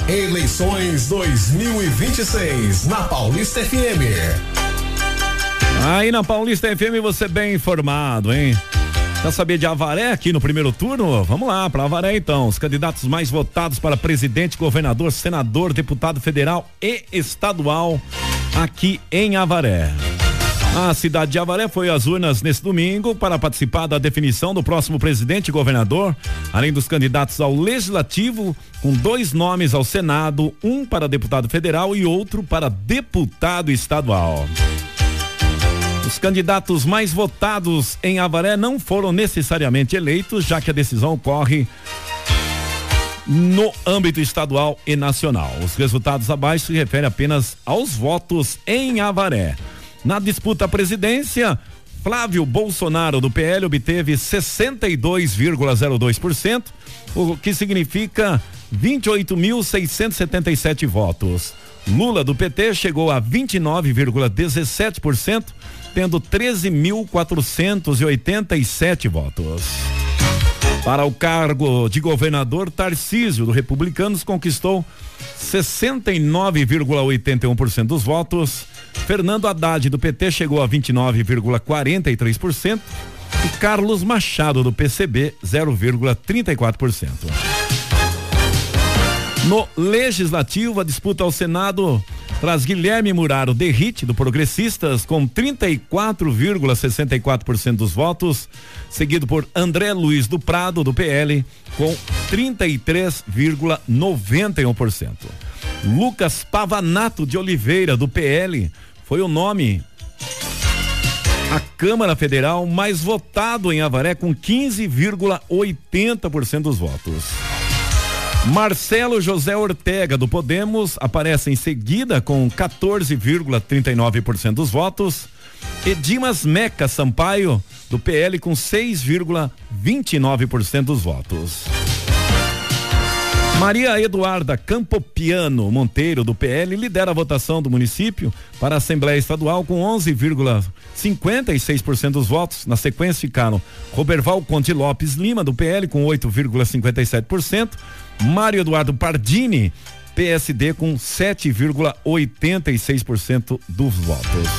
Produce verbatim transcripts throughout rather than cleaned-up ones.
Eleições dois mil e vinte e seis na Paulista F M. Aí na Paulista F M você bem informado, hein? Quer saber de Avaré aqui no primeiro turno? Vamos lá, para Avaré então. Os candidatos mais votados para presidente, governador, senador, deputado federal e estadual aqui em Avaré. A cidade de Avaré foi às urnas nesse domingo para participar da definição do próximo presidente e governador, além dos candidatos ao legislativo, com dois nomes ao Senado, um para deputado federal e outro para deputado estadual. Os candidatos mais votados em Avaré não foram necessariamente eleitos, já que a decisão ocorre no âmbito estadual e nacional. Os resultados abaixo se referem apenas aos votos em Avaré. Na disputa à presidência, Flávio Bolsonaro do P L obteve sessenta e dois vírgula zero dois por cento, o que significa vinte e oito mil seiscentos e setenta e sete votos. Lula do P T chegou a vinte e nove vírgula dezessete por cento, tendo treze mil quatrocentos e oitenta e sete votos. Para o cargo de governador, Tarcísio do Republicanos conquistou sessenta e nove vírgula oitenta e um por cento dos votos. Fernando Haddad do P T chegou a vinte e nove vírgula quarenta e três por cento e Carlos Machado do P C B zero vírgula trinta e quatro por cento. No Legislativo, a disputa ao Senado traz Guilherme Muraro Derrite do Progressistas com trinta e quatro vírgula sessenta e quatro por cento dos votos, seguido por André Luiz do Prado do P L com trinta e três vírgula noventa e um por cento. Lucas Pavanato de Oliveira do P L foi o nome à Câmara Federal mais votado em Avaré com quinze vírgula oitenta por cento dos votos. Marcelo José Ortega do Podemos aparece em seguida com quatorze vírgula trinta e nove por cento dos votos e Dimas Meca Sampaio do P L com seis vírgula vinte e nove por cento dos votos. Maria Eduarda Campopiano Monteiro do P L lidera a votação do município para a Assembleia Estadual com onze vírgula cinquenta e seis por cento dos votos. Na sequência ficaram Roberval Conte Lopes Lima do P L com oito vírgula cinquenta e sete por cento, Mário Eduardo Pardini, P S D com sete vírgula oitenta e seis por cento dos votos.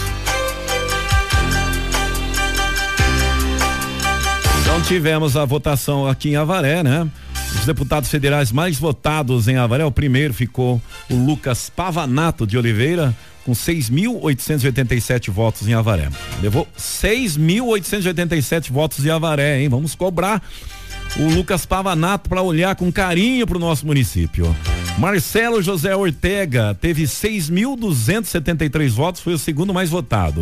Então tivemos a votação aqui em Avaré, né? Os deputados federais mais votados em Avaré, o primeiro ficou o Lucas Pavanato de Oliveira, com seis mil oitocentos e oitenta e sete votos em Avaré. Levou seis mil oitocentos e oitenta e sete votos em Avaré, hein? Vamos cobrar o Lucas Pavanato para olhar com carinho para o nosso município. Marcelo José Ortega teve seis mil duzentos e setenta e três votos, foi o segundo mais votado.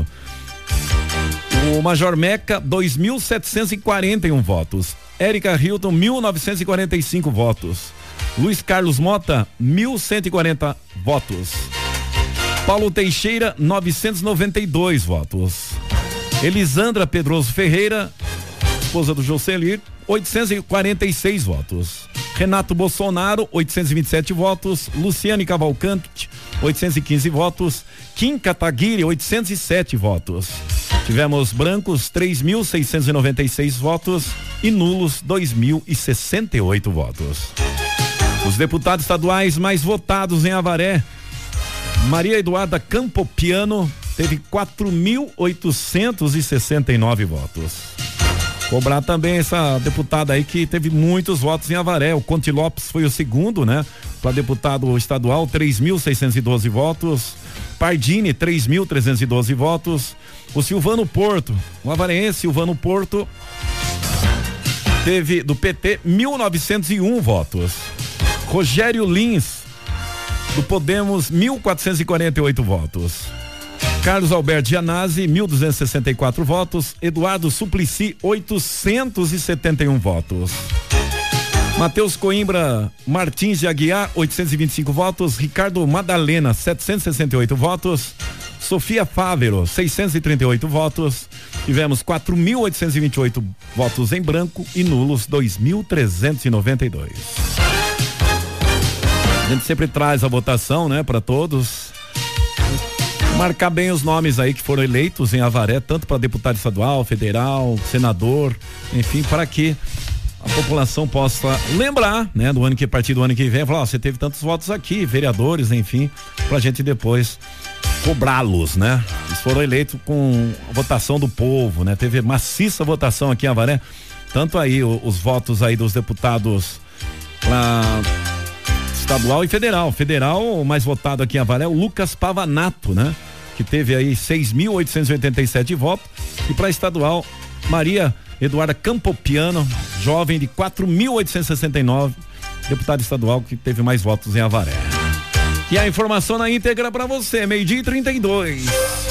O Major Meca, dois mil setecentos e quarenta e um votos. Érica Hilton, mil novecentos e quarenta e cinco votos. Luiz Carlos Mota, mil cento e quarenta votos. Paulo Teixeira, novecentos e noventa e dois votos. Elisandra Pedroso Ferreira, esposa do Jocelir, oitocentos e quarenta e seis votos. Renato Bolsonaro, oitocentos e vinte e sete votos. Luciane Cavalcante, oitocentos e quinze votos. Kim Kataguiri, oitocentos e sete votos. Tivemos brancos, três mil seiscentos e noventa e seis votos e nulos, dois mil e sessenta e oito votos. Os deputados estaduais mais votados em Avaré, Maria Eduarda Campopiano teve quatro mil oitocentos e sessenta e nove votos. Cobrar também essa deputada aí que teve muitos votos em Avaré. O Conte Lopes foi o segundo, né? Para deputado estadual, três mil seiscentos e doze votos. Pardini, três mil trezentos e doze votos. O Silvano Porto, o avarense Silvano Porto, teve do P T mil novecentos e um votos. Rogério Lins, do Podemos, mil quatrocentos e quarenta e oito votos. Carlos Alberto Gianazzi, mil duzentos e sessenta e quatro votos. Eduardo Suplicy, oitocentos e setenta e um votos. Matheus Coimbra Martins de Aguiar, oitocentos e vinte e cinco votos. Ricardo Madalena, setecentos e sessenta e oito votos. Sofia Fávero, seiscentos e trinta e oito votos. Tivemos quatro mil oitocentos e vinte e oito votos em branco e nulos, dois mil trezentos e noventa e dois. A gente sempre traz a votação, né, para todos. Marcar bem os nomes aí que foram eleitos em Avaré, tanto para deputado estadual, federal, senador, enfim, para que a população possa lembrar, né, do ano que, a partir do ano que vem, falar, ó, você teve tantos votos aqui, vereadores, enfim, pra gente depois cobrá-los, né? Eles foram eleitos com a votação do povo, né? Teve maciça votação aqui em Avaré, tanto aí o, os votos aí dos deputados pra estadual e federal. Federal, o mais votado aqui em Avaré é o Lucas Pavanato, né? Que teve aí seis mil oitocentos e oitenta e sete votos, e para estadual, Maria Eduarda Campopiano, jovem de quatro mil oitocentos e sessenta e nove, deputada estadual que teve mais votos em Avaré. E a informação na íntegra para você, meio-dia e trinta e dois.